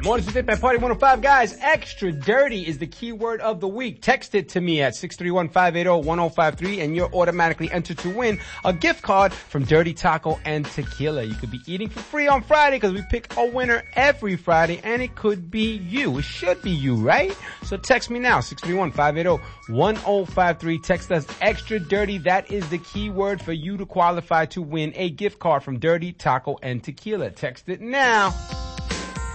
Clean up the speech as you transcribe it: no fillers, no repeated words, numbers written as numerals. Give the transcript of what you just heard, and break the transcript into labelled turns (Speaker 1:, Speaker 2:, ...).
Speaker 1: Mornings with Dip at Party 105, guys. Extra dirty is the keyword of the week. Text it to me at 631-580-1053 and you're automatically entered to win a gift card from Dirty Taco and Tequila. You could be eating for free on Friday because we pick a winner every Friday, and it could be you. It should be you, right? So text me now, 631-580-1053. Text us extra dirty. That is the keyword for you to qualify to win a gift card from Dirty Taco and Tequila. Text it now.